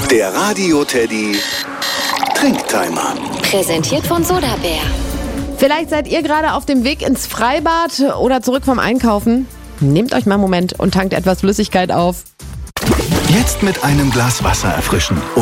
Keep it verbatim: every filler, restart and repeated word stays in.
Der Radio Teddy Trinktimer. Präsentiert von Sodabär. Vielleicht seid ihr gerade auf dem Weg ins Freibad oder zurück vom Einkaufen. Nehmt euch mal einen Moment und tankt etwas Flüssigkeit auf. Jetzt mit einem Glas Wasser erfrischen.